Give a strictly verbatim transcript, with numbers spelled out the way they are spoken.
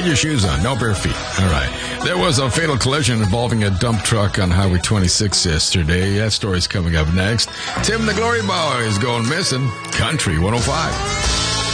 your shoes on. No bare feet. All right. There was a fatal collision involving a dump truck on Highway twenty-six yesterday. That story's coming up next. Tim the Glory Boy is going missing. Country one oh five.